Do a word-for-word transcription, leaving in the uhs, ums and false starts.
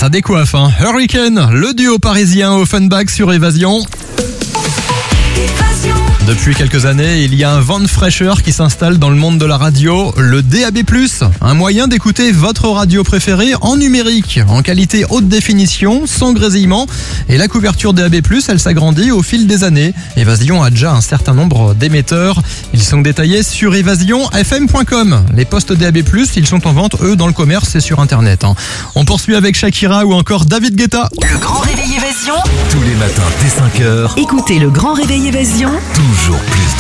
ça décoiffe, hein. Hurricane, le duo parisien Offenbach sur Évasion. Depuis quelques années, il y a un vent de fraîcheur qui s'installe dans le monde de la radio, le D A B plus, un moyen d'écouter votre radio préférée en numérique, en qualité haute définition, sans grésillement. Et la couverture D A B plus, elle s'agrandit au fil des années. Évasion a déjà un certain nombre d'émetteurs. Ils sont détaillés sur évasion f m point com. Les postes D A B plus, ils sont en vente, eux, dans le commerce et sur Internet. On poursuit avec Shakira ou encore David Guetta. Le Grand Réveil Évasion. Tous les matins dès cinq heures. Écoutez le Grand Réveil Évasion. Toujours plus